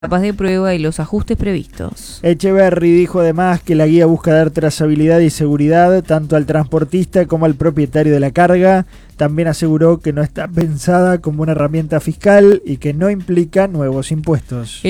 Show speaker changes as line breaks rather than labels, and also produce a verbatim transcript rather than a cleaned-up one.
etapas de prueba y los ajustes previstos.
Echeverri dijo además que la guía busca dar trazabilidad y seguridad tanto al transportista como al propietario de la carga. También aseguró que no está pensada como una herramienta fiscal y que no implica nuevos impuestos.